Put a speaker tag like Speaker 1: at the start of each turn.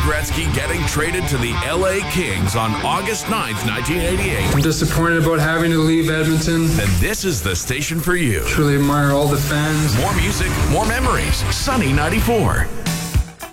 Speaker 1: Gretzky getting traded to the LA Kings on August 9th, 1988.
Speaker 2: I'm disappointed about having to leave Edmonton.
Speaker 1: Then this is the station for you.
Speaker 2: Truly admire all the fans.
Speaker 1: More music, more memories. Sunny 94.